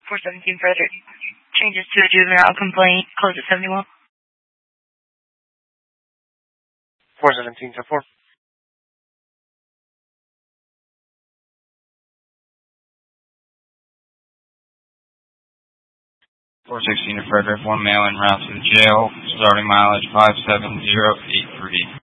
417 Frederick. Changes to a juvenile complaint. Close at 71. 417 to 4. 416 to Frederick. One male en route to the jail. Starting mileage 57083.